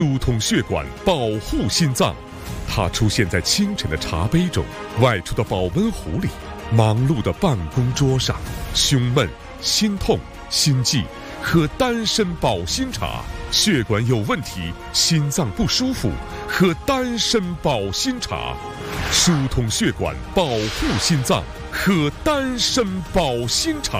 疏通血管，保护心脏。它出现在清晨的茶杯中，外出的保温壶里，忙碌的办公桌上。胸闷、心痛、心悸，喝丹参保心茶。血管有问题，心脏不舒服，喝丹参保心茶。疏通血管，保护心脏，喝丹参保心茶。